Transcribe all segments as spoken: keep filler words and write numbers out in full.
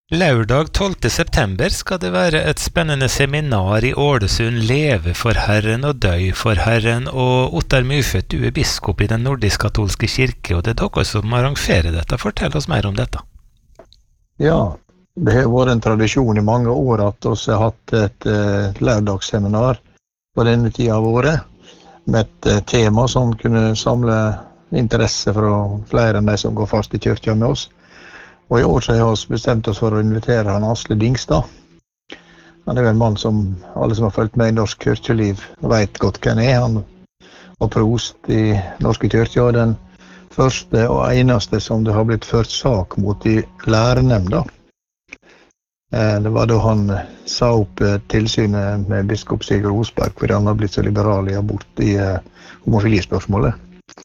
Lørdag tolvte september skal det være et spennende seminar i Ålesund, Leve for Herren og døy for Herren, og Ottar Myrfødt, du er biskop i den nordisk-katolske kirke, og det er dere som arrangerer dette. Fortell oss mer om dette. Ja, det har vært en tradisjon i mange år at vi har hatt et uh, lørdagsseminar på denne tida av året, med et uh, tema som kunne samle interesse fra flere enn de som går fast i kyrkja med oss. Og i år så har vi bestemt oss for å invitere han Asle Dingstad. Han er jo en mann som alle som har følt med i norsk kyrkjeliv vet godt hvem er. Han var prost i norske kyrkja, den første og eneste som det har blitt ført sak mot i lærenemnda. Det var da han sa opp tilsynet med biskop Sigurd Osberg, fordi han har blitt så liberal i abort i homofilispørsmålet.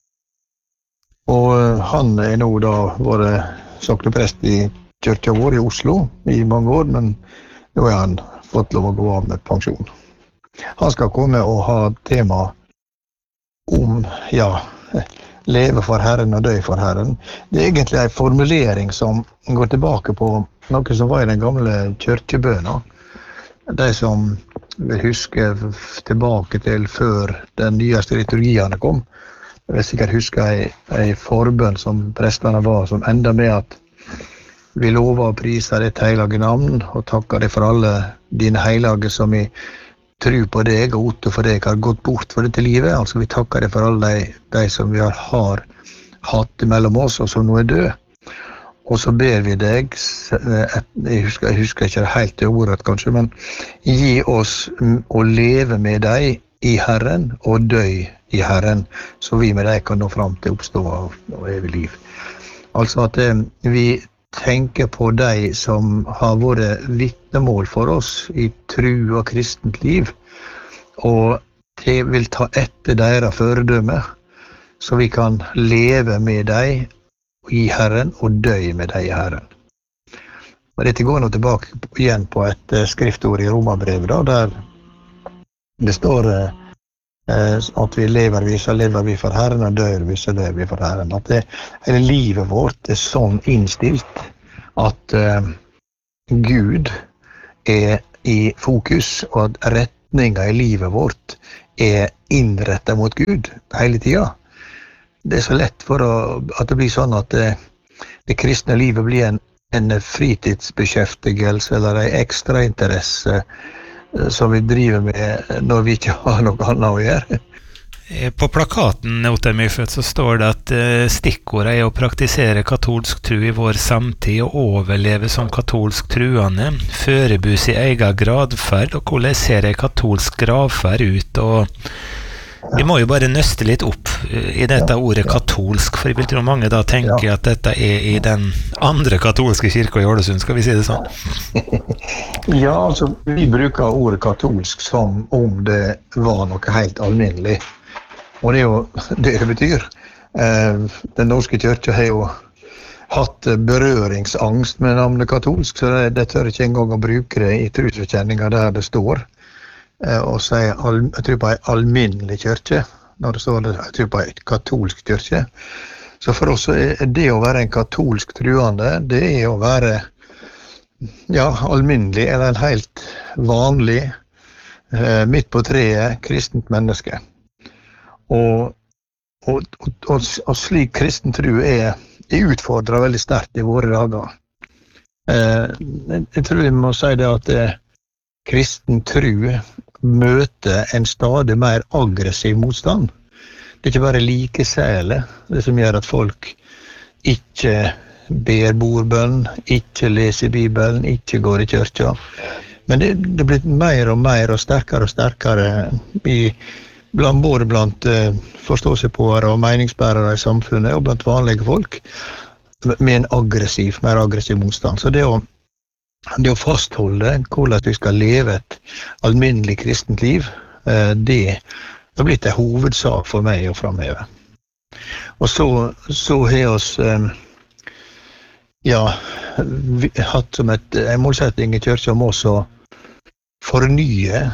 Og han er nå da vært sokneprest i kyrkja vår i Oslo i mange år, men nå har han fått lov å gå av med pensjon. Han skal komme og ha tema om, ja, leve for Herren og dø for Herren. Det er egentlig en formulering som går tilbake på noe som var i den gamle kyrkjebøna. De som vil huske tilbake til før den nyeste liturgiene kom, jeg vil sikkert huske en forbønn som prestene var, som enda med at vi lover og priser ditt heilige navn, og takker deg for alle dine heilige som i tro på deg og otte for deg har gått bort for dette livet. Altså vi takker deg for alle de, de som vi har, har hatt mellom oss, og som nå er død. Og så ber vi deg, jeg husker, jeg husker ikke helt det ordet kanskje, men gi oss å leve med deg i Herren og dø i Herren, så vi med deg kan nå fram til oppstå og, og evig liv. Altså at eh, vi tenker på deg som har vært vitnemål for oss i tro og kristent liv, og det vil ta etter deres føredømme, så vi kan leve med deg i Herren og dø med deg i Herren. Og dette går nå tilbake igjen på et uh, skriftord i Romerbrevet, da, der det står uh, at vi lever vi, så lever vi for Herren, og dør vi, så dør vi for Herren. At det, hele livet vårt er sånn innstilt at uh, Gud er i fokus, og at retninga i livet vårt er innrettet mot Gud hele tida. Det er så lett for å, at det blir sånn at det, det kristne livet blir en, en fritidsbeskjeftigelse eller en ekstra interesse som vi driver med når vi ikke har noe annet å gjøre. På plakaten Ottar Myrfødt så står det at stikkordet er å praktisere katolsk tro i vår samtid og overleve som katolsk truende, førebus i egen gradferd, og hvordan ser en katolsk gravferd ut, og vi må jo bare nøste litt opp i dette ordet katolsk, for jeg vil tro mange da tenker at dette er i den andre katolske kirka i Ålesund, skal vi si det sånn? Ja, altså, vi bruker ordet katolsk som om det var noe helt alminnelig. Og det er jo det det betyr. Den norske kirka har jo hatt berøringsangst med navnet katolsk, så det, det tør ikke engang å bruke det i trosbekjenninga der det står. Og sier, jeg tror på en alminnelig kyrkje, når det står det, jeg tror på en katolsk kyrkje. Så for oss er det å være en katolsk truende, det er å være, ja, alminnelig, eller en helt vanlig, eh, midt på treet, kristent menneske. Og, og, og, og, og slik kristen tro er, er utfordret veldig sterkt i våre dager. Eh, jeg tror vi må si det at det, kristen tro møter en stadig mer aggressiv motstand. Det er ikke bare likesæle, det som gjør at folk ikke ber bordbønn, ikke leser Bibelen, ikke går i kyrkja. Men det, det blir mer og mer og sterkere og sterkere i, blant, både blant uh, forståelsespåere og meningsbærere i samfunnet og blant vanlige folk, med en aggressiv, mer aggressiv motstand. Så det å Det å fastholde hvordan vi skal leve et alminnelig kristent liv, det har blitt en hovedsak for meg å framheve. Og så, så har vi ja, hatt som et, en målsetting i kyrkja om også fornye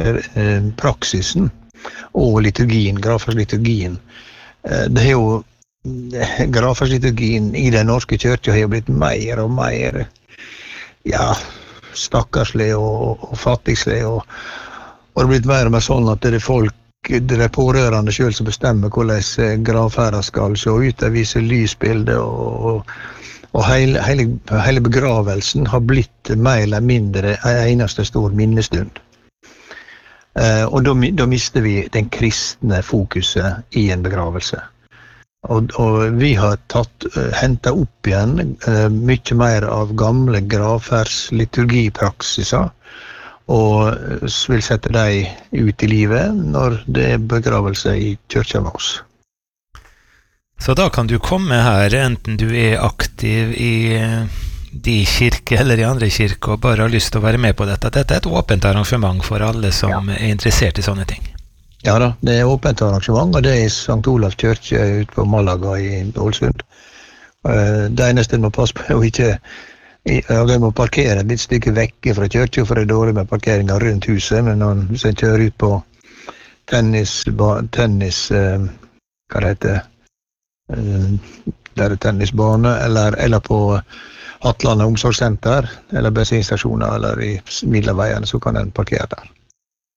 gravferdspraksisen og liturgien, gravferdsliturgien. Det har jo gravferdsliturgien i den norske kirka har blitt mer og mer, ja, stakkarslig og, og fattigslig, og, og det har blitt mer og mer sånn at det er folk, det er pårørende selv som bestemmer hvordan gravferden skal se ut, de viser lysbilder, og, og hele, hele, hele begravelsen har blitt mer eller mindre en eneste stor minnestund. Eh, og da, da mister vi den kristne fokuset i en begravelse. Og, og vi har tatt, uh, hentet opp igjen uh, mye mer av gamle gravferdsliturgipraksiser, og uh, vil sette dem ut i livet når det er begravelse i kyrkja med oss. Så da kan du komme her, enten du er aktiv i de kirke eller i andre kirker, og bare har lyst til å være med på dette. Dette er et åpent arrangement for alle som ja. er interessert i sånne ting. Ja da, det er åpent arrangement, og det er i Sankt Olavs kirke ute på Malaga i Ålesund. Det eneste en må passe på er jo ikke, jeg må parkere et litt stykke vekke fra kirka, for det er dårlig med parkeringa rundt huset, men når, hvis en kjører ut på tennis, tennis hva det heter, der er tennisbane, eller, eller på Hatland omsorgssenter, eller bensinstasjoner, eller i middelveiene, så kan en parkere der.